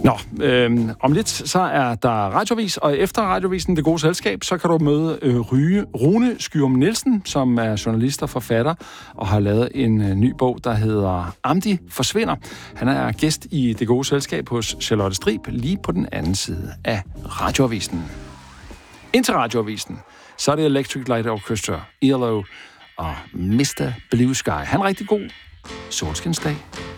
Nå, om lidt så er der radiovis, og efter radiovisen Det Gode Selskab, så kan du møde Rune Skyum Nielsen, som er journalist og forfatter, og har lavet en ny bog, der hedder Amdi forsvinder. Han er gæst i Det Gode Selskab hos Charlotte Strib, lige på den anden side af radioavisen. Indtil radioavisen, så er det Electric Light Orchestra, ELO og Mr. Blue Sky. Han er rigtig god solskinsdag.